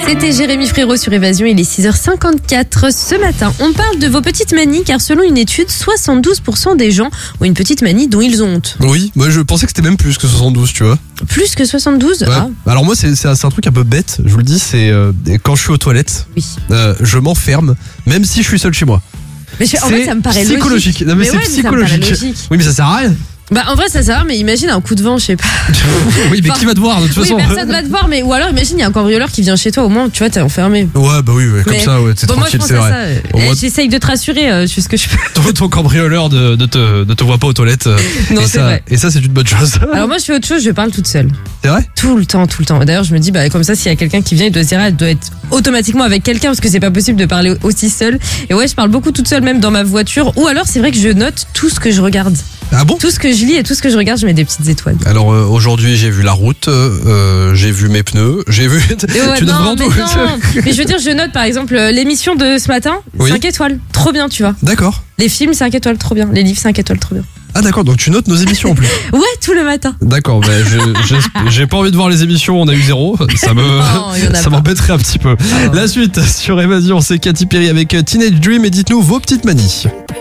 C'était Jérémy Frérot sur Évasion, il est 6h54. Ce matin, on parle de vos petites manies car selon une étude, 72% des gens ont une petite manie dont ils ont honte. Oui, moi je pensais que c'était même plus que 72, tu vois. Plus que 72 Ouais. Ah. Alors moi c'est un truc un peu bête, je vous le dis, c'est quand je suis aux toilettes, Oui. je m'enferme, même si je suis seul chez moi. Mais en fait, ça me paraît psychologique. logique. Non mais c'est ouais, ça me paraît psychologique. logique. Oui mais ça sert à rien. Bah en vrai ça va, mais imagine un coup de vent, je sais pas. Oui mais Enfin, qui va te voir de toute Oui, façon. personne va te voir, mais ou alors imagine il y a un cambrioleur qui vient chez toi, au moins tu vois t'es enfermé. Ouais bah oui, comme Mais ça ouais, c'est Bon, moi je tranquille, pense c'est à vrai. ça. Au moins- J'essaye de te rassurer, je fais ce que je peux. Ton cambrioleur ne te voit pas aux toilettes. Non, et c'est ça, vrai. Et ça c'est une bonne chose. Alors moi je fais autre chose, je parle toute seule. C'est vrai? Tout le temps. D'ailleurs, je me dis, bah, comme ça, s'il y a quelqu'un qui vient, il doit se dire, elle doit être automatiquement avec quelqu'un parce que c'est pas possible de parler aussi seule. Et ouais, je parle beaucoup toute seule, même dans ma voiture. Ou alors, c'est vrai que je note tout ce que je regarde. Ah bon? Tout ce que je lis et tout ce que je regarde, je mets des petites étoiles. Alors aujourd'hui j'ai vu la route, j'ai vu mes pneus, j'ai vu... Et ouais, Tu notes non, vraiment mais tout. non. Mais je veux dire, je note par exemple l'émission de ce matin, Oui. 5 étoiles. Trop bien, tu vois. D'accord. Les films, 5 étoiles, trop bien. Les livres, 5 étoiles, trop bien. Ah d'accord, donc tu notes nos émissions en plus. Ouais, tout le matin. D'accord, j'ai pas envie de voir les émissions, on a eu 0, ça il y en a ça pas. m'embêterait un petit peu. La suite sur Évasion, c'est Katy Perry avec Teenage Dream et dites-nous vos petites manies.